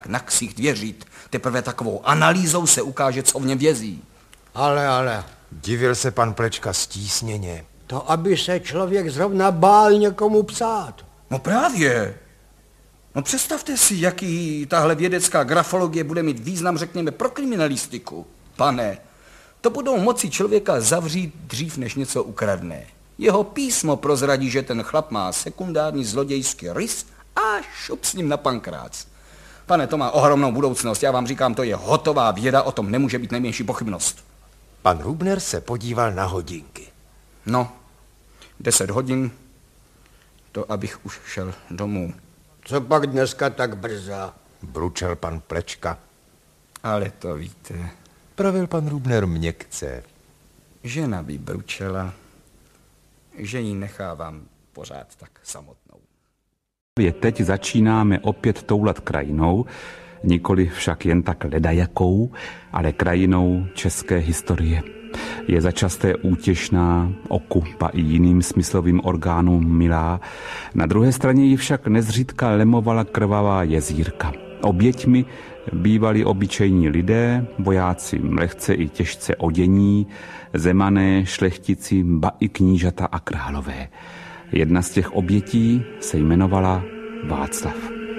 na ksicht věřit. Teprve takovou analýzou se ukáže, co v něm vězí. Ale. Divil se pan Plečka stísněně. To, aby se člověk zrovna bál někomu psát. No právě. No představte si, jaký tahle vědecká grafologie bude mít význam, řekněme, pro kriminalistiku. Pane, to budou moci člověka zavřít dřív, než něco ukradne. Jeho písmo prozradí, že ten chlap má sekundární zlodějský rys a šup s ním na pankrác. Pane, to má ohromnou budoucnost. Já vám říkám, to je hotová věda, o tom nemůže být nejmenší pochybnost. Pan Rubner se podíval na hodinky. No, 10 hodin, to abych už šel domů. Co pak dneska tak brzo? Bručel pan Plečka. Ale to víte. Pravil pan Rubner měkce. Žena by bručela, že ji nechávám pořád tak samotnou. Teď začínáme opět toulat krajinou, nikoli však jen tak ledajakou, ale krajinou české historie. Je začasté útěšná, oku a i jiným smyslovým orgánům milá. Na druhé straně ji však nezřídka lemovala krvavá jezírka. Oběťmi bývali obyčejní lidé, vojáci lehce i těžce odění, zemané, šlechtici, ba i knížata a králové. Jedna z těch obětí se jmenovala Václav.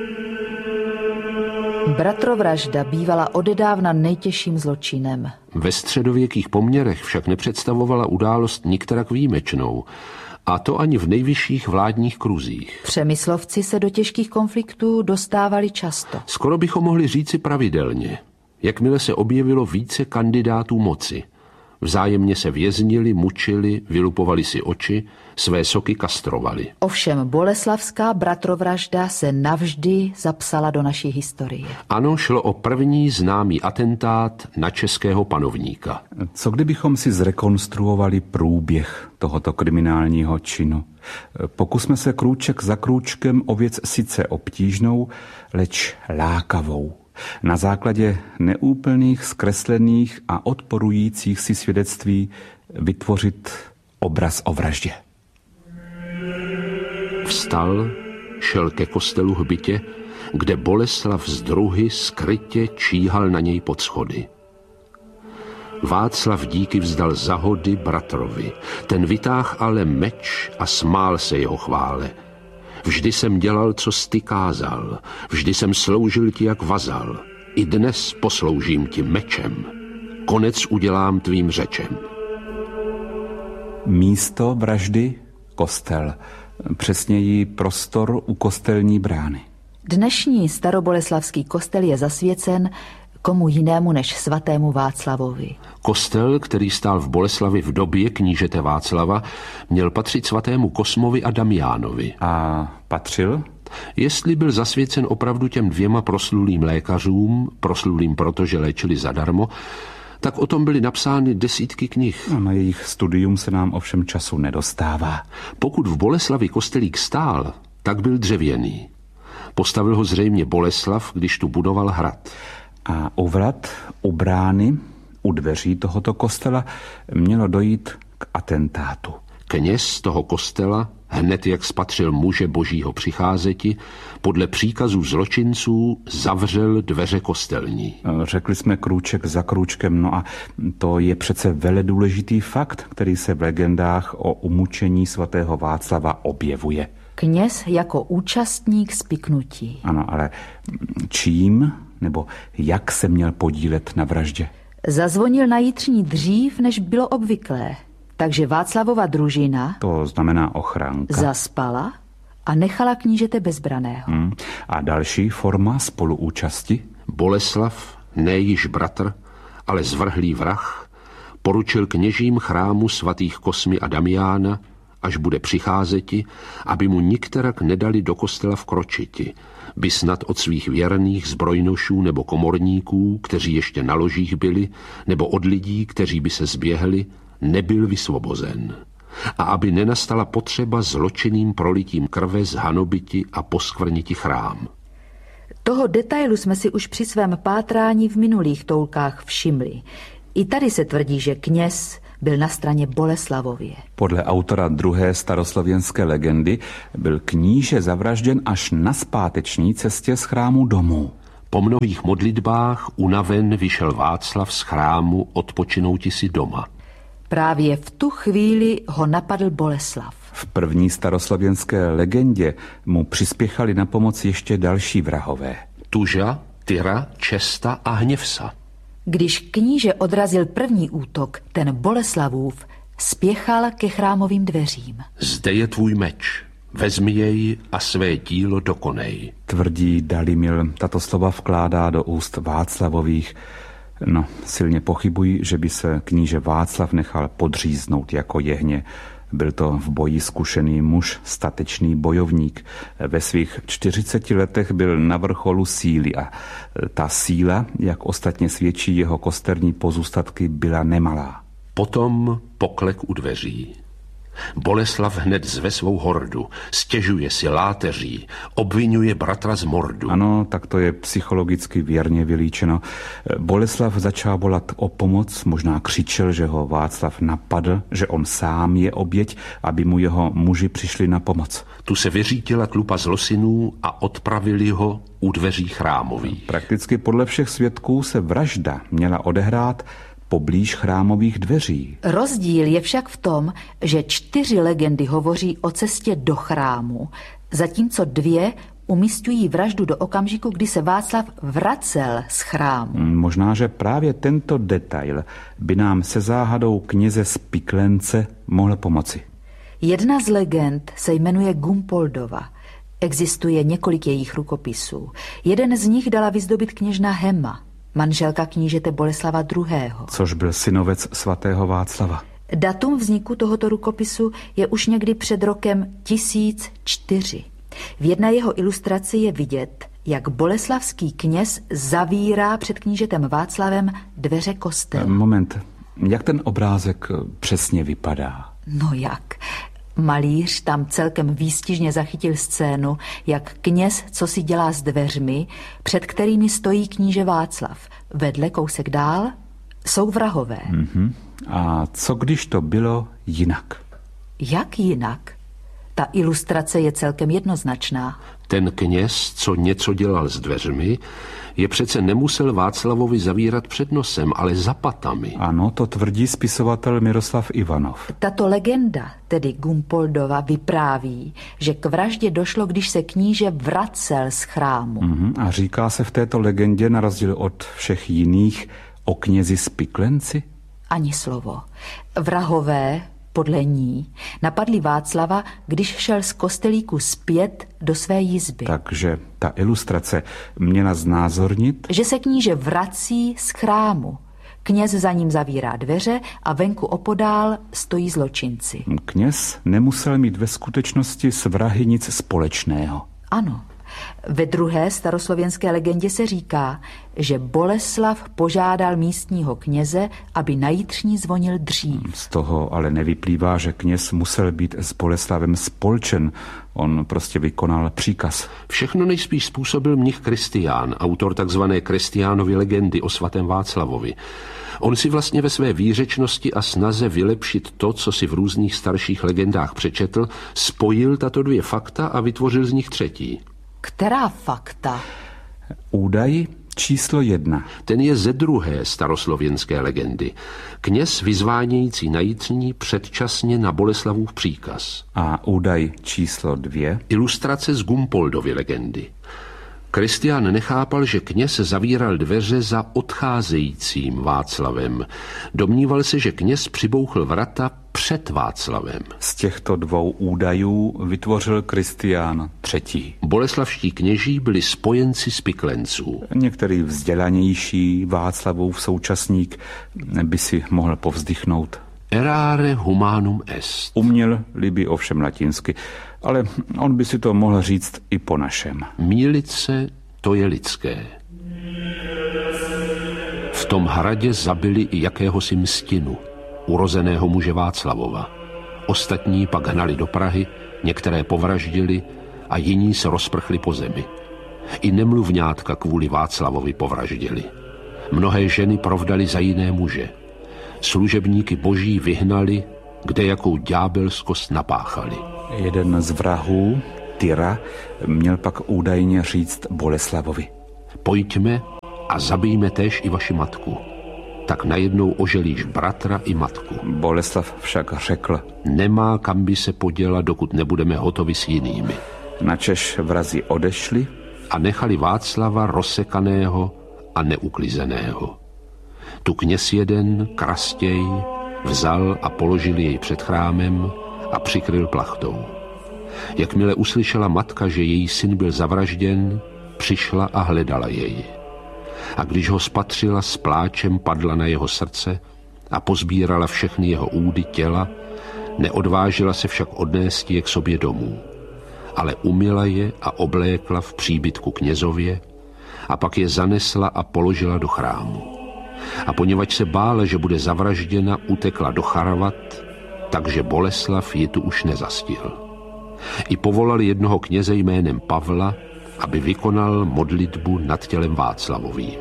Bratrovražda bývala odedávna nejtěžším zločinem. Ve středověkých poměrech však nepředstavovala událost nikterak výjimečnou, a to ani v nejvyšších vládních kruzích. Přemyslovci se do těžkých konfliktů dostávali často. Skoro bychom mohli říci pravidelně, jakmile se objevilo více kandidátů moci. Vzájemně se věznili, mučili, vylupovali si oči, své soky kastrovali. Ovšem boleslavská bratrovražda se navždy zapsala do naší historie. Ano, šlo o první známý atentát na českého panovníka. Co kdybychom si zrekonstruovali průběh tohoto kriminálního činu? Pokusme se krůček za krůčkem o věc sice obtížnou, leč lákavou. Na základě neúplných, zkreslených a odporujících si svědectví vytvořit obraz o vraždě. Vstal, šel ke kostelu hbitě, kde Boleslav z Druhy skrytě číhal na něj pod schody. Václav díky vzdal za hody bratrovi. Ten vytáhl ale meč a smál se jeho chvále. Vždy jsem dělal, co jsi ty kázal. Vždy jsem sloužil ti jak vazal. I dnes posloužím ti mečem. Konec udělám tvým řečem. Místo vraždy kostel. Přesněji prostor u kostelní brány. Dnešní staroboleslavský kostel je zasvěcen komu jinému než svatému Václavovi. Kostel, který stál v Boleslavi v době knížete Václava, měl patřit svatému Kosmovi a Damiánovi. A patřil? Jestli byl zasvěcen opravdu těm 2 proslulým lékařům, proslulým proto, že léčili zadarmo, tak o tom byly napsány desítky knih. A na jejich studium se nám ovšem času nedostává. Pokud v Boleslavi kostelík stál, tak byl dřevěný. Postavil ho zřejmě Boleslav, když tu budoval hrad. A u vrat, u brány, u dveří tohoto kostela mělo dojít k atentátu. Kněz toho kostela, hned jak spatřil muže božího přicházeti, podle příkazů zločinců zavřel dveře kostelní. Řekli jsme krůček za krůčkem, no a to je přece veledůležitý fakt, který se v legendách o umučení svatého Václava objevuje. Kněz jako účastník spiknutí. Ano, ale čím nebo jak se měl podílet na vraždě? Zazvonil na jitřní dřív, než bylo obvyklé. Takže Václavova družina, to znamená ochránka, zaspala a nechala knížete bezbraného. A další forma spoluúčasti? Boleslav, ne již bratr, ale zvrhlý vrah, poručil kněžím chrámu svatých Kosmy a Damiána, až bude přicházeti, aby mu nikterak nedali do kostela vkročiti, by snad od svých věrných zbrojnošů nebo komorníků, kteří ještě na ložích byli, nebo od lidí, kteří by se zběhli, nebyl vysvobozen. A aby nenastala potřeba zločinným prolitím krve zhanobiti a poskvrniti chrám. Toho detailu jsme si už při svém pátrání v minulých toulkách všimli. I tady se tvrdí, že kněz byl na straně Boleslavově. Podle autora druhé staroslověnské legendy byl kníže zavražděn až na zpáteční cestě z chrámu domů. Po mnohých modlitbách unaven vyšel Václav z chrámu odpočinouti si doma. Právě v tu chvíli ho napadl Boleslav. V první staroslovenské legendě mu přispěchali na pomoc ještě další vrahové. Tuža, Tyra, Česta a Hněvsa. Když kníže odrazil první útok, ten Boleslavův spěchal ke chrámovým dveřím. Zde je tvůj meč, vezmi jej a své dílo dokonej. Tvrdí Dalimil, tato slova vkládá do úst Václavových. No, silně pochybuji, že by se kníže Václav nechal podříznout jako jehně. Byl to v boji zkušený muž, statečný bojovník. Ve svých 40 letech byl na vrcholu síly a ta síla, jak ostatně svědčí jeho kosterní pozůstatky, byla nemalá. Potom poklek u dveří. Boleslav hned zve svou hordu, stěžuje si, láteří, obvinuje bratra z mordu. Ano, tak to je psychologicky věrně vylíčeno. Boleslav začal volat o pomoc, možná křičel, že ho Václav napadl, že on sám je oběť, aby mu jeho muži přišli na pomoc. Tu se vyřítila tlupa zlosinů a odpravili ho u dveří chrámových. Prakticky podle všech svědků se vražda měla odehrát poblíž chrámových dveří. Rozdíl je však v tom, že 4 legendy hovoří o cestě do chrámu, zatímco 2 umisťují vraždu do okamžiku, kdy se Václav vracel z chrámu. Možná, že právě tento detail by nám se záhadou kněze z Piklence mohl pomoci. Jedna z legend se jmenuje Gumpoldova. Existuje několik jejich rukopisů. Jeden z nich dala vyzdobit kněžna Hema, manželka knížete Boleslava II. Což byl synovec svatého Václava. Datum vzniku tohoto rukopisu je už někdy před rokem 1004. V jedné jeho ilustraci je vidět, jak boleslavský kněz zavírá před knížetem Václavem dveře kostela. Moment, jak ten obrázek přesně vypadá? No jak? Malíř tam celkem výstižně zachytil scénu, jak kněz co si dělá s dveřmi, před kterými stojí kníže Václav. Vedle kousek dál jsou vrahové. A co když to bylo jinak? Jak jinak? Ta ilustrace je celkem jednoznačná. Ten kněz, co něco dělal s dveřmi, je přece nemusel Václavovi zavírat před nosem, ale za patami. Ano, to tvrdí spisovatel Miroslav Ivanov. Tato legenda, tedy Gumpoldova, vypráví, že k vraždě došlo, když se kníže vracel z chrámu. A říká se v této legendě, na rozdíl od všech jiných, o knězi z Piklenci? Ani slovo. Vrahové, podle ní, napadli Václava, když šel z kostelíku zpět do své jizby. Takže ta ilustrace měla znázornit, že se kníže vrací z chrámu. Kněz za ním zavírá dveře a venku opodál stojí zločinci. Kněz nemusel mít ve skutečnosti s vrahy nic společného. Ano. Ve druhé staroslovenské legendě se říká, že Boleslav požádal místního kněze, aby na jitřní zvonil dřív. Z toho ale nevyplývá, že kněz musel být s Boleslavem spolčen. On prostě vykonal příkaz. Všechno nejspíš způsobil mnich Kristián, autor takzvané Kristiánovy legendy o svatém Václavovi. On si vlastně ve své výřečnosti a snaze vylepšit to, co si v různých starších legendách přečetl, spojil tato 2 fakta a vytvořil z nich třetí. Která fakta? Údaj číslo 1. Ten je ze druhé staroslověnské legendy. Kněz vyzvánějící na jitřní předčasně na Boleslavův příkaz. A údaj číslo 2. Ilustrace z Gumpoldovy legendy. Kristián nechápal, že kněz zavíral dveře za odcházejícím Václavem. Domníval se, že kněz přibouchl vrata před Václavem. Z těchto 2 údajů vytvořil Kristián třetí. Boleslavští kněží byli spojenci z Piklenců. Některý vzdělanější Václavův současník by si mohl povzdychnout. Errare humanum est. Uměl-li by ovšem latinsky, ale on by si to mohl říct i po našem. Mýlit se, to je lidské. V tom hradě zabili i jakéhosi Mstinu, urozeného muže Václavova. Ostatní pak hnali do Prahy, některé povraždili a jiní se rozprchli po zemi. I nemluvňátka kvůli Václavovi povraždili. Mnohé ženy provdali za jiné muže. Služebníky boží vyhnali, kde jakou ďábelskost napáchali. Jeden z vrahů, Tyra, měl pak údajně říct Boleslavovi. Pojďme a zabijme též i vaši matku. Tak najednou oželíš bratra i matku. Boleslav však řekl: Nemá kam by se podělat, dokud nebudeme hotovi s jinými. Načež vrazi odešli A nechali Václava rozsekaného a neuklizeného. Tu kněz jeden, Krastěj, vzal a položil jej před chrámem a přikryl plachtou. Jakmile uslyšela matka, že její syn byl zavražděn, přišla a hledala jej. A když ho spatřila, s pláčem padla na jeho srdce a pozbírala všechny jeho údy těla, neodvážila se však odnést je k sobě domů. Ale umyla je a oblékla v příbytku knězově a pak je zanesla a položila do chrámu. A poněvadž se bála, že bude zavražděna, utekla do Charvat, takže Boleslav ji tu už nezastihl. I povolali jednoho kněze jménem Pavla, aby vykonal modlitbu nad tělem Václavovým.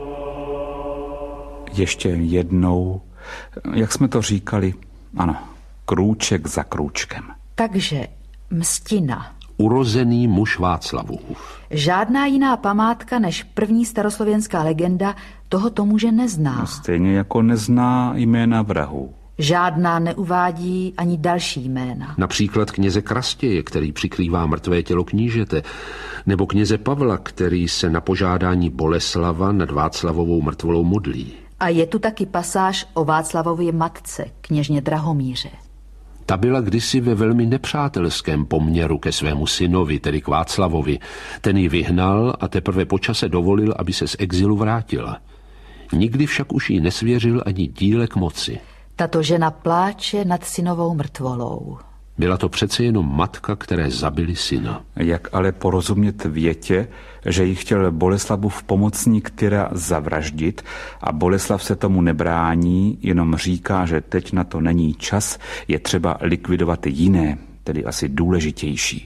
ještě jednou, jak jsme to říkali, ano, krůček za krůčkem. Takže Mstina. Urozený muž Václavův. Žádná jiná památka než první staroslověnská legenda tohoto muže nezná. Stejně jako nezná jména vrahů. Žádná neuvádí ani další jména. Například kněze Krastěje, který přikrývá mrtvé tělo knížete, nebo kněze Pavla, který se na požádání Boleslava nad Václavovou mrtvolou modlí. A je tu taky pasáž o Václavově matce, kněžně Drahomíře. Ta byla kdysi ve velmi nepřátelském poměru ke svému synovi, tedy k Václavovi. Ten ji vyhnal a teprve po čase dovolil, aby se z exilu vrátila. Nikdy však už jí nesvěřil ani dílek moci. Tato žena pláče nad synovou mrtvolou. Byla to přece jenom matka, které zabili syna. Jak ale porozumět větě, že jí chtěl Boleslavův pomocník Tyra zavraždit a Boleslav se tomu nebrání, jenom říká, že teď na to není čas, je třeba likvidovat jiné, tedy asi důležitější.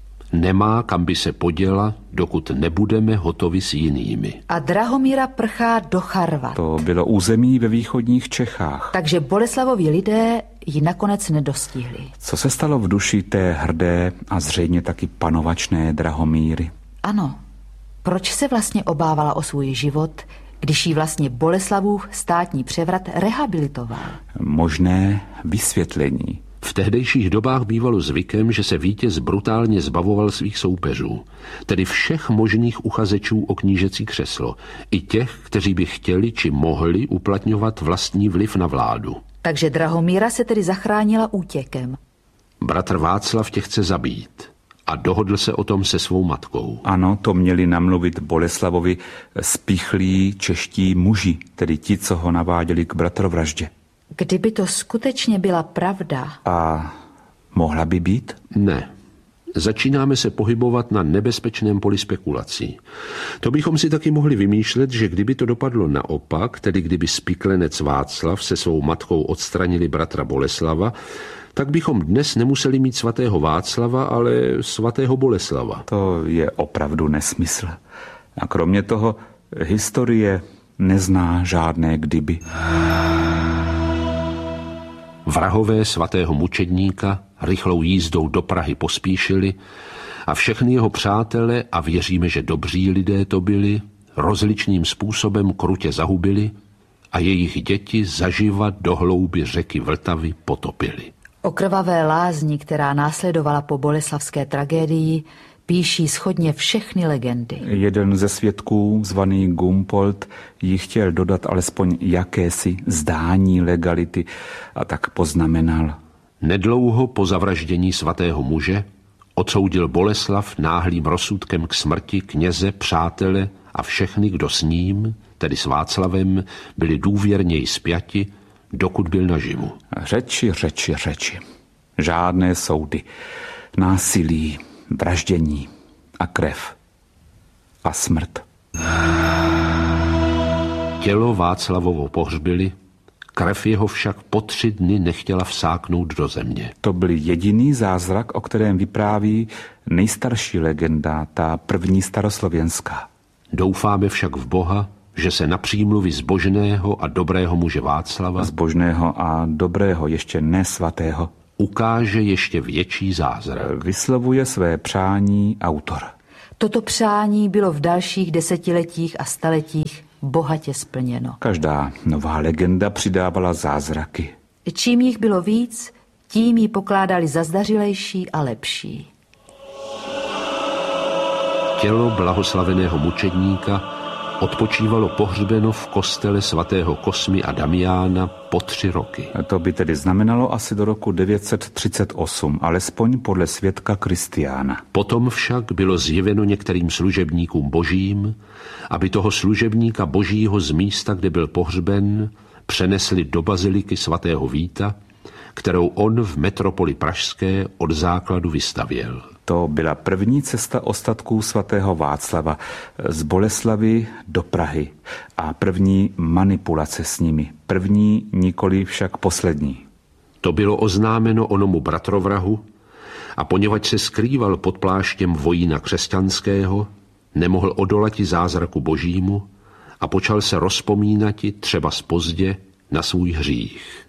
Nemá kam by se poděla, dokud nebudeme hotovi s jinými. A Drahomíra prchá do Charvat. To bylo území ve východních Čechách. Takže Boleslavovi lidé ji nakonec nedostihli. Co se stalo v duši té hrdé a zřejmě taky panovačné Drahomíry? Ano, proč se vlastně obávala o svůj život, když jí vlastně Boleslavův státní převrat rehabilitoval? Možné vysvětlení. V tehdejších dobách bývalo zvykem, že se vítěz brutálně zbavoval svých soupeřů, tedy všech možných uchazečů o knížecí křeslo, i těch, kteří by chtěli či mohli uplatňovat vlastní vliv na vládu. Takže Drahomíra se tedy zachránila útěkem. Bratr Václav tě chce zabít a dohodl se o tom se svou matkou. Ano, to měli namluvit Boleslavovi spíchlí čeští muži, tedy ti, co ho naváděli k bratrovraždě. Kdyby to skutečně byla pravda... A mohla by být? Ne. Začínáme se pohybovat na nebezpečném poli spekulací. To bychom si taky mohli vymýšlet, že kdyby to dopadlo naopak, tedy kdyby spiklenec Václav se svou matkou odstranili bratra Boleslava, tak bychom dnes nemuseli mít svatého Václava, ale svatého Boleslava. To je opravdu nesmysl. A kromě toho historie nezná žádné kdyby. Vrahové svatého mučedníka rychlou jízdou do Prahy pospíšili a všechny jeho přátele, a věříme, že dobří lidé to byli, rozličným způsobem krutě zahubili a jejich děti zaživa do hlouby řeky Vltavy potopili. O krvavé lázni, která následovala po boleslavské tragédii, píší shodně všechny legendy. Jeden ze svědků, zvaný Gumpold, jí chtěl dodat alespoň jakési zdání legality a tak poznamenal. Nedlouho po zavraždění svatého muže odsoudil Boleslav náhlým rozsudkem k smrti kněze, přátele a všechny, kdo s ním, tedy s Václavem, byli důvěrněji spjati, dokud byl naživu. Řeči. Žádné soudy. Násilí, vraždění a krev a smrt. Tělo Václavovo pohřbili, krev jeho však po 3 dny nechtěla vsáknout do země. To byl jediný zázrak, o kterém vypráví nejstarší legenda, ta první staroslověnská. Doufáme však v Boha, že se na přímluvy zbožného a dobrého muže Václava, zbožného a dobrého, ještě ne svatého, ukáže ještě větší zázrak. Vyslovuje své přání autor. Toto přání bylo v dalších desetiletích a staletích bohatě splněno. Každá nová legenda přidávala zázraky. Čím jich bylo víc, tím ji pokládali za zdařilejší a lepší. Tělo blahoslaveného mučedníka odpočívalo pohřbeno v kostele svatého Kosmy a Damiána po 3 roky. To by tedy znamenalo asi do roku 938, alespoň podle svědka Kristiána. Potom však bylo zjeveno některým služebníkům božím, aby toho služebníka božího z místa, kde byl pohřben, přenesli do baziliky svatého Víta, kterou on v metropoli pražské od základu vystavěl. To byla první cesta ostatků svatého Václava z Boleslavy do Prahy a první manipulace s nimi. První, nikoli však poslední. To bylo oznámeno onomu bratrovrahu a poněvadž se skrýval pod pláštěm vojína křesťanského, nemohl odolati zázraku božímu a počal se rozpomínati třeba pozdě na svůj hřích.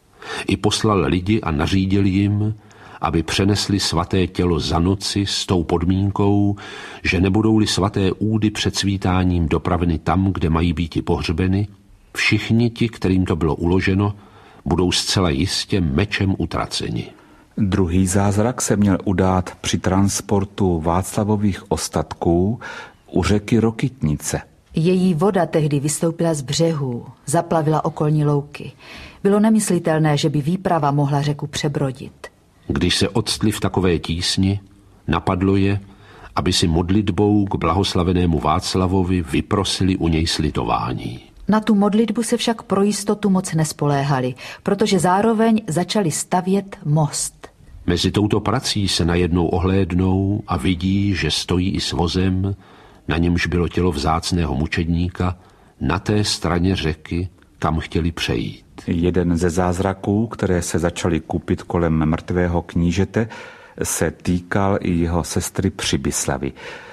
I poslal lidi a nařídil jim, aby přenesli svaté tělo za noci s tou podmínkou, že nebudou-li svaté údy před svítáním dopraveny tam, kde mají býti pohřbeny, všichni ti, kterým to bylo uloženo, budou zcela jistě mečem utraceni. Druhý zázrak se měl udát při transportu Václavových ostatků u řeky Rokytnice. Její voda tehdy vystoupila z břehů, zaplavila okolní louky. Bylo nemyslitelné, že by výprava mohla řeku přebrodit. Když se octli v takové tísni, napadlo je, aby si modlitbou k blahoslavenému Václavovi vyprosili u něj slitování. Na tu modlitbu se však pro jistotu moc nespoléhali, protože zároveň začali stavět most. Mezi touto prací se najednou ohlédnou a vidí, že stojí i s vozem, na němž bylo tělo vzácného mučedníka, na té straně řeky, kam chtěli přejít. Jeden ze zázraků, které se začaly kupit kolem mrtvého knížete, se týkal i jeho sestry Přibyslavy.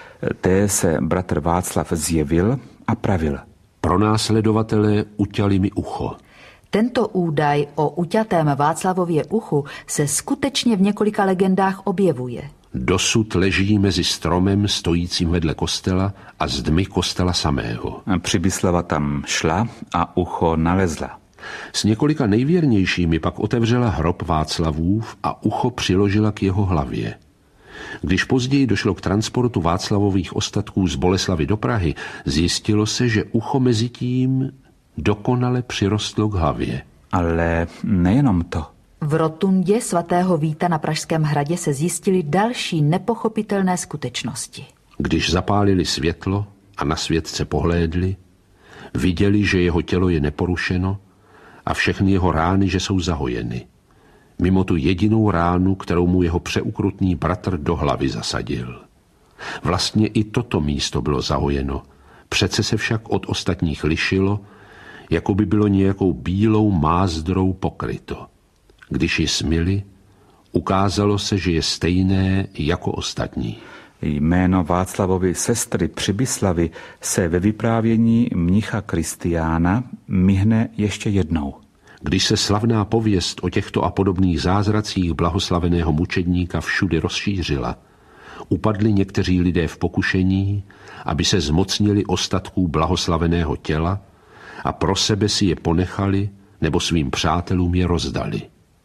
Té se bratr Václav zjevil a pravil. Pronásledovatelé uťali mi ucho. Tento údaj o uťatém Václavově uchu se skutečně v několika legendách objevuje. Dosud leží mezi stromem stojícím vedle kostela a zdmi kostela samého. Přibyslava tam šla a ucho nalezla. S několika nejvěrnějšími pak otevřela hrob Václavův a ucho přiložila k jeho hlavě. Když později došlo k transportu Václavových ostatků z Boleslavy do Prahy, zjistilo se, že ucho mezi tím dokonale přirostlo k hlavě. Ale nejenom to. V rotundě svatého Víta na Pražském hradě se zjistily další nepochopitelné skutečnosti. Když zapálili světlo a na světce pohlédli, viděli, že jeho tělo je neporušeno a všechny jeho rány, že jsou zahojeny. Mimo tu jedinou ránu, kterou mu jeho přeukrutný bratr do hlavy zasadil. Vlastně i toto místo bylo zahojeno, přece se však od ostatních lišilo, jako by bylo nějakou bílou mázdrou pokryto. Když ji smyli, ukázalo se, že je stejné jako ostatní. Jméno Václavovy sestry Přibyslavy se ve vyprávění mnicha Kristiána mihne ještě jednou. Když se slavná pověst o těchto a podobných zázracích blahoslaveného mučedníka všude rozšířila, upadli někteří lidé v pokušení, aby se zmocnili ostatků blahoslaveného těla a pro sebe si je ponechali nebo svým přátelům je rozdali.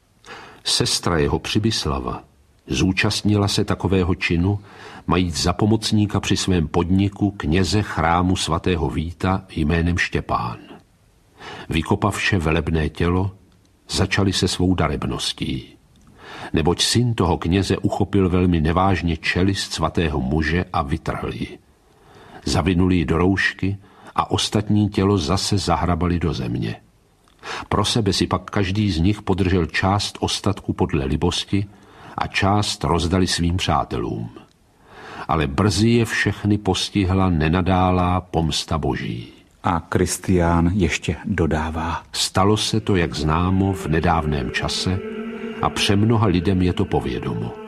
Sestra jeho Přibyslava zúčastnila se takového činu, majíc za pomocníka při svém podniku kněze chrámu svatého Víta jménem Štěpán. Vykopavše velebné tělo, začali se svou darebností. Neboť syn toho kněze uchopil velmi nevážně čelist svatého muže a vytrhl ji. Zavinuli ji do roušky a ostatní tělo zase zahrabali do země. Pro sebe si pak každý z nich podržel část ostatku podle libosti a část rozdali svým přátelům. Ale brzy je všechny postihla nenadálá pomsta boží. A Kristián ještě dodává. Stalo se to, jak známo, v nedávném čase a přemnoha lidem je to povědomo.